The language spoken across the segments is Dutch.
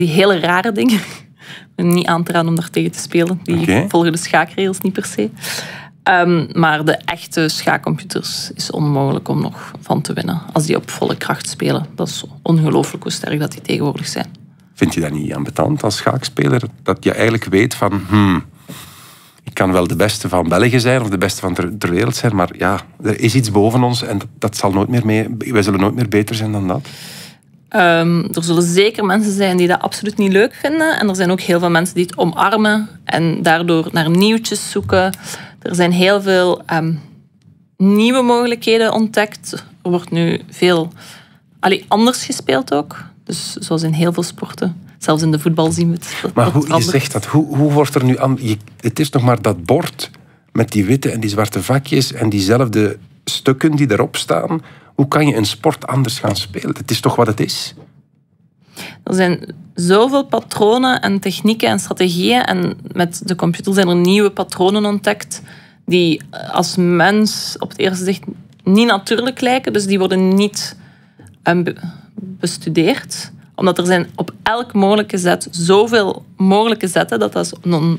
Die hele rare dingen. Niet aan te raden om daar tegen te spelen. Die volgen de schaakregels niet per se. Maar de echte schaakcomputers is onmogelijk om nog van te winnen. Als die op volle kracht spelen. Dat is ongelooflijk hoe sterk dat die tegenwoordig zijn. Vind je dat niet ambetant als schaakspeler? Dat je eigenlijk weet van... ik kan wel de beste van België zijn of de beste van ter wereld zijn, maar ja, er is iets boven ons en dat zal nooit meer mee... Wij zullen nooit meer beter zijn dan dat. Er zullen zeker mensen zijn die dat absoluut niet leuk vinden. En er zijn ook heel veel mensen die het omarmen en daardoor naar nieuwtjes zoeken. Er zijn heel veel nieuwe mogelijkheden ontdekt. Er wordt nu veel anders gespeeld ook. Dus zoals in heel veel sporten. Zelfs in de voetbal zien we het. Maar je zegt dat, hoe wordt er nu aan... Het is nog maar dat bord met die witte en die zwarte vakjes en diezelfde stukken die erop staan. Hoe kan je een sport anders gaan spelen? Het is toch wat het is? Er zijn zoveel patronen en technieken en strategieën. En met de computer zijn er nieuwe patronen ontdekt die als mens op het eerste zicht niet natuurlijk lijken. Dus die worden niet bestudeerd. Omdat er zijn op elk mogelijke zet zoveel mogelijke zetten. Dat is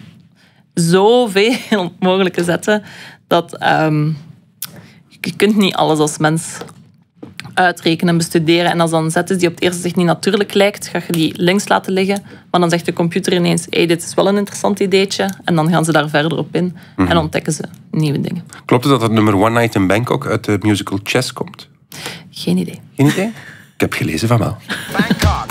zoveel mogelijke zetten. Dat je kunt niet alles als mens uitrekenen en bestuderen. En als dan een zet is die op het eerste zicht niet natuurlijk lijkt, ga je die links laten liggen. Maar dan zegt de computer ineens, hey, dit is wel een interessant ideetje. En dan gaan ze daar verder op in. En ontdekken ze nieuwe dingen. Klopt het dat het nummer One Night in Bangkok uit de musical Chess komt? Geen idee. Geen idee? Ik heb gelezen van wel. Bangkok.